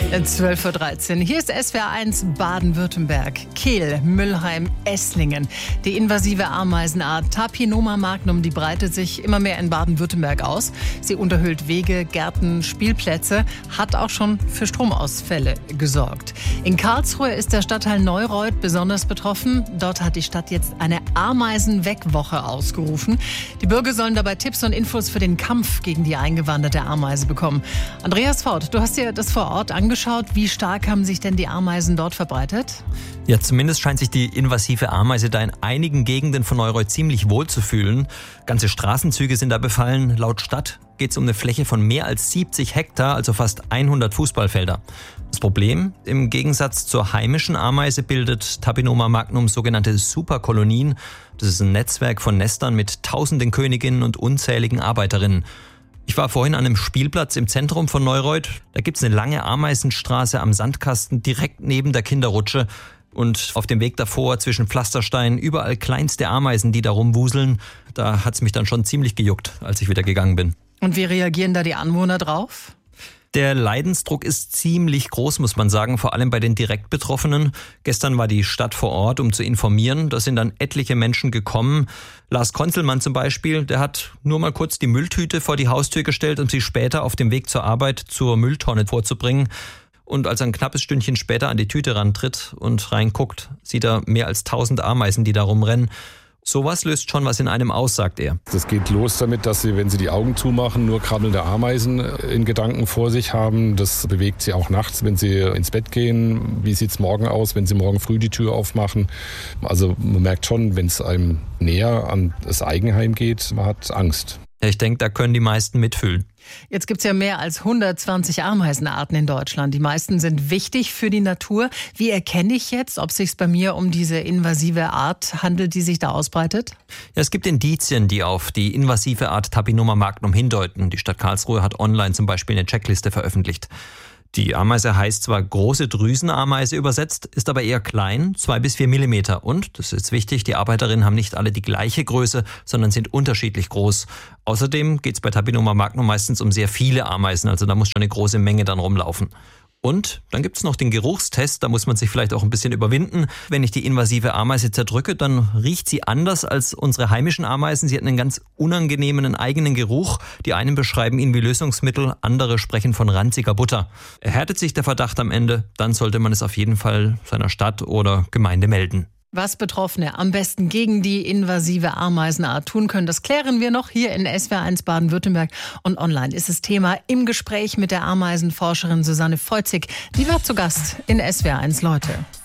12:13 Uhr. Hier ist SWR1 Baden-Württemberg. Kehl, Müllheim, Esslingen. Die invasive Ameisenart Tapinoma magnum, die breitet sich immer mehr in Baden-Württemberg aus. Sie unterhöhlt Wege, Gärten, Spielplätze, hat auch schon für Stromausfälle gesorgt. In Karlsruhe ist der Stadtteil Neureuth besonders betroffen. Dort hat die Stadt jetzt eine Ameisenwegwoche ausgerufen. Die Bürger sollen dabei Tipps und Infos für den Kampf gegen die eingewanderte Ameise bekommen. Andreas Faut, du hast dir das vor Ort angeschaut. Wie stark haben sich denn die Ameisen dort verbreitet? Ja, zumindest scheint sich die invasive Ameise da in einigen Gegenden von Neureuth ziemlich wohl zu fühlen. Ganze Straßenzüge sind da befallen. Laut Stadt geht es um eine Fläche von mehr als 70 Hektar, also fast 100 Fußballfelder. Das Problem, im Gegensatz zur heimischen Ameise bildet Tapinoma magnum sogenannte Superkolonien. Das ist ein Netzwerk von Nestern mit tausenden Königinnen und unzähligen Arbeiterinnen. Ich war vorhin an einem Spielplatz im Zentrum von Neureuth. Da gibt's eine lange Ameisenstraße am Sandkasten direkt neben der Kinderrutsche. Und auf dem Weg davor zwischen Pflastersteinen überall kleinste Ameisen, die da rumwuseln. Da hat's mich dann schon ziemlich gejuckt, als ich wieder gegangen bin. Und wie reagieren da die Anwohner drauf? Der Leidensdruck ist ziemlich groß, muss man sagen, vor allem bei den direkt Betroffenen. Gestern war die Stadt vor Ort, um zu informieren. Da sind dann etliche Menschen gekommen. Lars Konzelmann zum Beispiel, der hat nur mal kurz die Mülltüte vor die Haustür gestellt, um sie später auf dem Weg zur Arbeit zur Mülltonne vorzubringen. Und als er ein knappes Stündchen später an die Tüte rantritt und reinguckt, sieht er mehr als 1000 Ameisen, die da rumrennen. Sowas löst schon was in einem aus, sagt er. Das geht los damit, dass sie, wenn sie die Augen zumachen, nur krabbelnde Ameisen in Gedanken vor sich haben. Das bewegt sie auch nachts, wenn sie ins Bett gehen. Wie sieht es morgen aus, wenn sie morgen früh die Tür aufmachen? Also man merkt schon, wenn es einem näher an das Eigenheim geht, man hat Angst. Ja, ich denke, da können die meisten mitfühlen. Jetzt gibt es ja mehr als 120 Ameisenarten in Deutschland. Die meisten sind wichtig für die Natur. Wie erkenne ich jetzt, ob es sich bei mir um diese invasive Art handelt, die sich da ausbreitet? Ja, es gibt Indizien, die auf die invasive Art Tapinoma magnum hindeuten. Die Stadt Karlsruhe hat online zum Beispiel eine Checkliste veröffentlicht. Die Ameise heißt zwar große Drüsenameise übersetzt, ist aber eher klein, 2 bis 4 Millimeter. Und, das ist wichtig, die Arbeiterinnen haben nicht alle die gleiche Größe, sondern sind unterschiedlich groß. Außerdem geht es bei Tapinoma magnum meistens um sehr viele Ameisen, also da muss schon eine große Menge dann rumlaufen. Und dann gibt es noch den Geruchstest, da muss man sich vielleicht auch ein bisschen überwinden. Wenn ich die invasive Ameise zerdrücke, dann riecht sie anders als unsere heimischen Ameisen. Sie hat einen ganz unangenehmen eigenen Geruch. Die einen beschreiben ihn wie Lösungsmittel, andere sprechen von ranziger Butter. Erhärtet sich der Verdacht am Ende, dann sollte man es auf jeden Fall seiner Stadt oder Gemeinde melden. Was Betroffene am besten gegen die invasive Ameisenart tun können, das klären wir noch hier in SWR1 Baden-Württemberg. Und online ist das Thema im Gespräch mit der Ameisenforscherin Susanne Feuzig. Die war zu Gast in SWR1 Leute.